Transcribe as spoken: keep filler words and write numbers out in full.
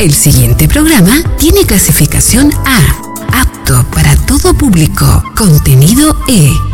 El siguiente programa tiene clasificación A, apto para todo público, contenido E.